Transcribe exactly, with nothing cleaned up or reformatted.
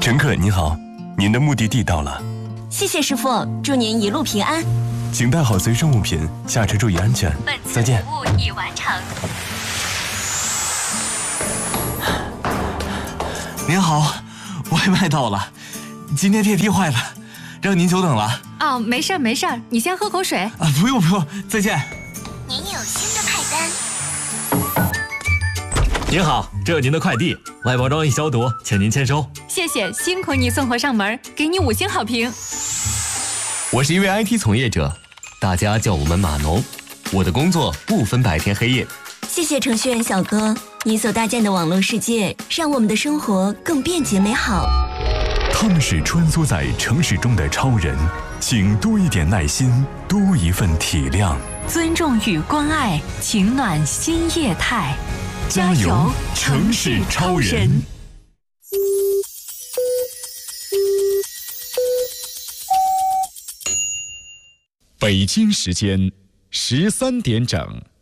乘客您好，您的目的地到了。 谢谢师傅，祝您一路平安。 请带好随身物品，下车注意安全。 本次再见。 服务已完成。 您好，外卖到了，今天电梯坏了，让您久等了。 哦，没事儿没事儿，你先喝口水。 啊，不用不用，再见。 您有新的派单。 您好，这是您的快递，外包装已消毒，请您签收。 谢谢，辛苦你送货上门，给你五星好评。 我是一位 I T 从业者，大家叫我们码农。我的工作不分白天黑夜。 谢谢程序员小哥，你所搭建的网络世界，让我们的生活更便捷美好。 他们是穿梭在城市中的超人，请多一点耐心，多一份体谅。 尊重与关爱，情暖新业态。 加油，城市超人！ 北京时间十三点整。